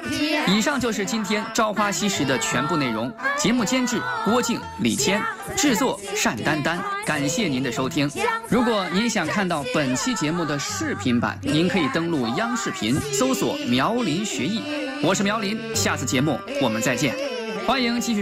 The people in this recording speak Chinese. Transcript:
以上就是今天《朝花夕拾》的全部内容。节目监制郭靖、李谦，制作单丹丹。感谢您的收听。如果您想看到本期节目的视频版，您可以登录央视频搜索“苗林学艺”，我是苗林，下次节目我们再见。欢迎继续